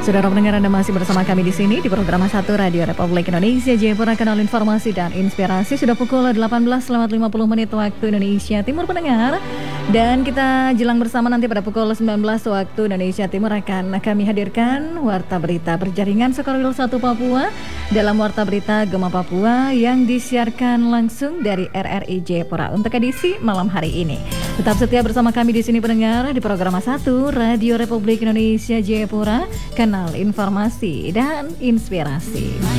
Saudara pendengar, Anda masih bersama kami di sini di program 1 Radio Republik Indonesia Jayapura, Kanal Informasi dan Inspirasi. Sudah pukul 18:50 waktu Indonesia Timur, pendengar. Dan kita jelang bersama nanti pada pukul 19 waktu Indonesia Timur akan kami hadirkan Warta Berita Berjaringan Sukarwil 1 Papua dalam Warta Berita Gema Papua yang disiarkan langsung dari RRI Jayapura untuk edisi malam hari ini. Tetap setia bersama kami di sini, pendengar, di program 1 Radio Republik Indonesia Jayapura, Kanal Informasi dan Inspirasi.